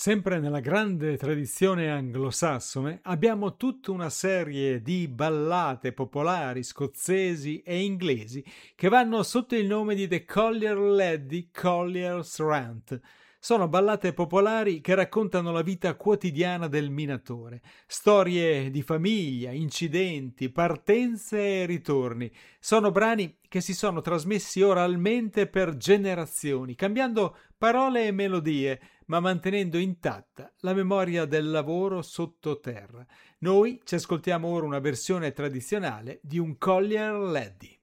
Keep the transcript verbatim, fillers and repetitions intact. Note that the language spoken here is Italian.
Sempre nella grande tradizione anglosassone abbiamo tutta una serie di ballate popolari scozzesi e inglesi che vanno sotto il nome di The Collier Lady Collier's Rant. Sono ballate popolari che raccontano la vita quotidiana del minatore, storie di famiglia, incidenti, partenze e ritorni. Sono brani che si sono trasmessi oralmente per generazioni, cambiando parole e melodie, ma mantenendo intatta la memoria del lavoro sottoterra. Noi ci ascoltiamo ora una versione tradizionale di un Collier Lady.